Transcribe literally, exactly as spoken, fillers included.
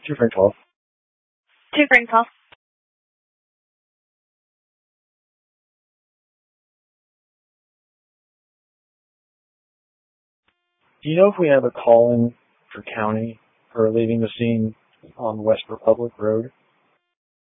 Two Frank twelve. Two Frank twelve. Do you know if we have a call-in for county for leaving the scene on West Republic Road?